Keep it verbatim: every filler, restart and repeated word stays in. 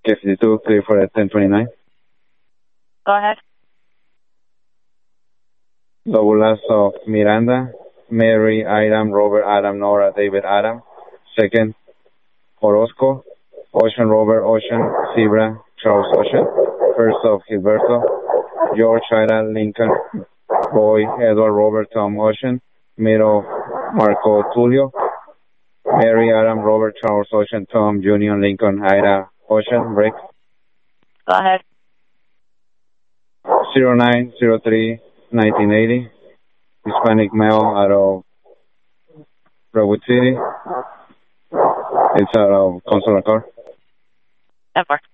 K fifty-two, clear for ten twenty-nine. Go ahead. Lobulas of Miranda, Mary, Adam, Robert, Adam, Nora, David, Adam. Second, Orozco, Ocean, Robert, Ocean, Zebra, Charles, Ocean. First of Gilberto, George, Ida, Lincoln, Roy, Edward, Robert, Tom, Ocean. Middle, Marco, Tulio. Mary, Adam, Robert, Charles, Ocean, Tom, Junior, Lincoln, Ida, Ocean, Rick. Go ahead. zero nine zero three nineteen eighty, Hispanic male out of Redwood City. It's out of Consular Car. ten four.